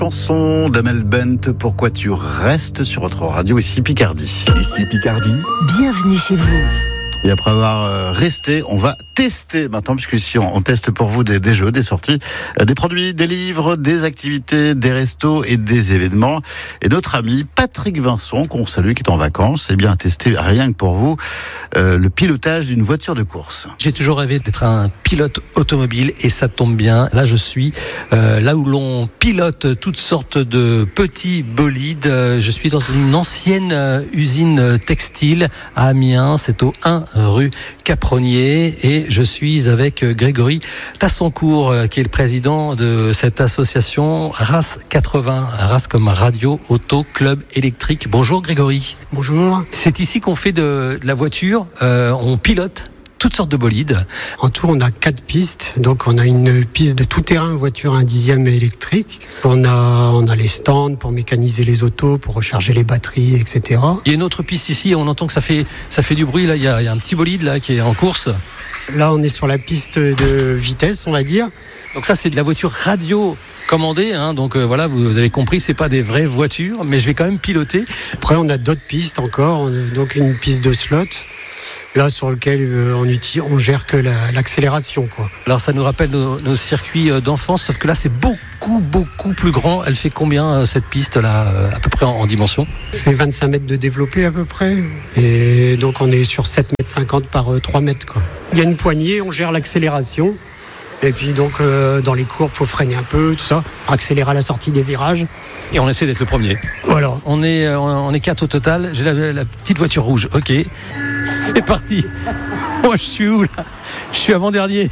Chanson d'Amel Bent, pourquoi tu restes sur votre radio, ici Picardie. Ici Picardie. Bienvenue chez vous. Et après avoir resté, on va tester maintenant, puisque ici on teste pour vous des jeux, des sorties, des produits, des livres, des activités, des restos et des événements. Et notre ami Patrick Vincent, qu'on salue, qui est en vacances, a bien testé rien que pour vous le pilotage d'une voiture de course. J'ai toujours rêvé d'être un pilote automobile et ça tombe bien. Là, je suis là où l'on pilote toutes sortes de petits bolides. Je suis dans une ancienne usine textile à Amiens. C'est au 1 rue Capronnier et je suis avec Grégory Tassoncourt qui est le président de cette association RAS 80, RAS comme Radio Auto Club Électrique. Bonjour Grégory. Bonjour. C'est ici qu'on fait de la voiture, on pilote toutes sortes de bolides. En tout, on a 4 pistes. Donc, on a une piste de tout-terrain, voiture 1/10 électrique. On a les stands pour mécaniser les autos, pour recharger les batteries, etc. Il y a une autre piste ici, on entend que ça fait du bruit. Là, il y a un petit bolide là qui est en course. Là, on est sur la piste de vitesse, on va dire. Donc ça, c'est de la voiture radio commandée. Donc voilà, vous avez compris, c'est pas des vraies voitures, mais je vais quand même piloter. Après, on a d'autres pistes encore. On a donc une piste de slot. Là, sur lequel on gère que l'accélération, quoi. Alors, ça nous rappelle nos circuits d'enfance, sauf que là, c'est beaucoup plus grand. Elle fait combien, cette piste-là, à peu près en dimension ? Elle fait 25 mètres de développé, à peu près. Et donc, on est sur 7,50 mètres par 3 mètres, quoi. Il y a une poignée, on gère l'accélération. Et puis, donc, dans les courbes, il faut freiner un peu, tout ça. Accélérer à la sortie des virages. Et on essaie d'être le premier. Voilà. On est 4 au total. J'ai la petite voiture rouge. Ok. C'est parti. Moi, je suis où, là ? Je suis avant-dernier.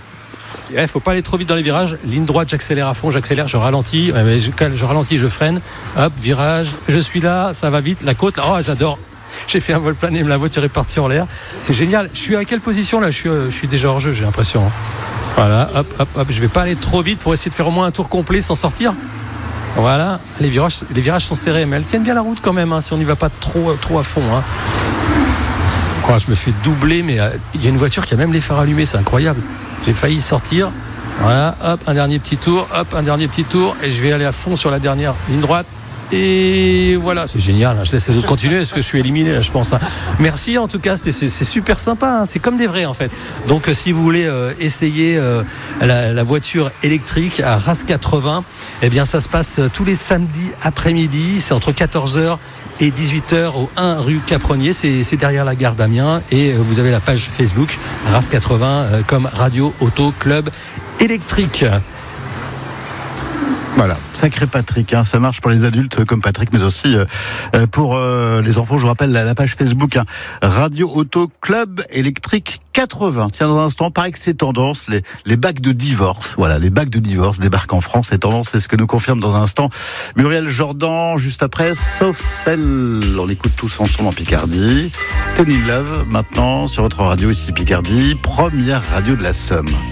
Il faut pas aller trop vite dans les virages. Ligne droite, j'accélère à fond, je ralentis. Je ralentis, je freine. Hop, virage. Je suis là, ça va vite. La côte, là. Oh, j'adore. J'ai fait un vol plané, la voiture est partie en l'air. C'est génial. Je suis à quelle position, là ? Je suis déjà hors jeu, j'ai l'impression. Voilà, hop. Je vais pas aller trop vite pour essayer de faire au moins un tour complet sans sortir. Voilà, les virages sont serrés, mais elles tiennent bien la route quand même, si on n'y va pas trop à fond. Je me fais doubler, mais il y a une voiture qui a même les phares allumés, c'est incroyable. J'ai failli sortir. Voilà, hop, un dernier petit tour, et je vais aller à fond sur la dernière ligne droite. Et voilà, c'est génial, je laisse les autres continuer parce que je suis éliminé là, je pense. Merci en tout cas, c'est super sympa, c'est comme des vrais en fait. Donc si vous voulez essayer la voiture électrique à RAS 80, eh bien ça se passe tous les samedis après-midi, c'est entre 14h et 18h au 1 rue Capronnier, c'est derrière la gare d'Amiens, et vous avez la page Facebook RAS 80 comme Radio Auto Club Électrique. Voilà, sacré Patrick, ça marche pour les adultes comme Patrick, mais aussi pour les enfants. Je vous rappelle la page Facebook, Radio Auto Club Électrique 80. Tiens, dans un instant, paraît que c'est tendance, les bacs de divorce. Voilà, les bacs de divorce débarquent en France. C'est tendance, c'est ce que nous confirme dans un instant Muriel Jordan, juste après, sauf celle, on écoute tous ensemble en Picardie. Ten in Love, maintenant, sur votre radio ici Picardie, première radio de la Somme.